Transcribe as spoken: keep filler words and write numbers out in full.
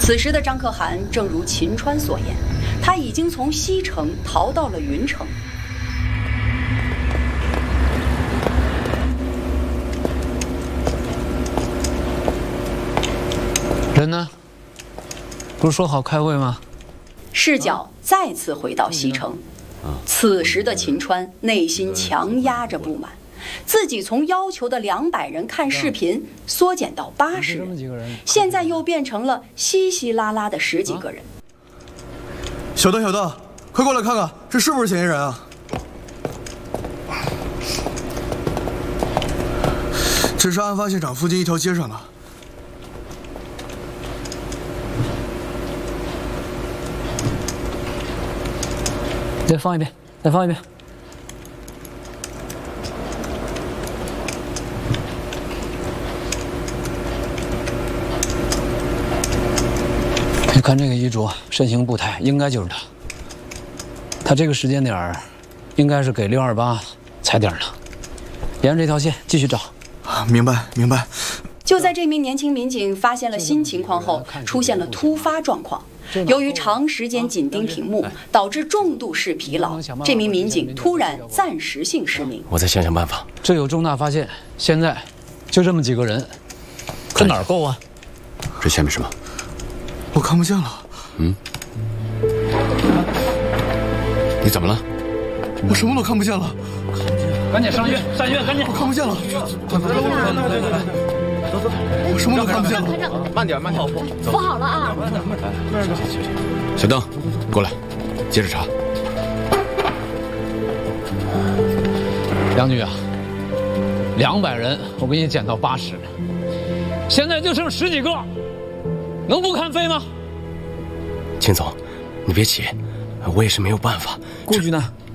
此时的张可汗正如秦川所言，他已经从西城逃到了云城。 人呢？不是说好开会吗？ 视角再次回到西城，此时的秦川内心强压着不满。 自己从要求的两百人看视频缩减到八十人，现在又变成了稀稀拉拉的十几个人。 小邓，小邓，快过来看看，这是不是嫌疑人啊？这是案发现场附近一条街上的。 再放一遍，再放一遍。 你看这个衣着，身形步态，应该就是他。他这个时间点儿，应该是给六二八踩点呢。沿着这条线继续找。 啊，明白明白。 就在这名年轻民警发现了新情况后，出现了突发状况。由于长时间紧盯屏幕，导致重度视疲劳，这名民警突然暂时性失明。 我再想想办法。 这有重大发现，现在就这么几个人， 这哪儿够啊？这前面什么？ 我看不见了。 嗯，你怎么了？ 我什么都看不见了。 赶紧上医院，上医院，赶紧！ 我看不见了。走走，我什么都看不见了。 慢点，慢点， 扶好了啊！ 小邓，过来，接着查。 杨局啊，两百人我给你减到八十，现在就剩十几个。 能不看飞吗？ 秦总，你别急，我也是没有办法。 顾局呢？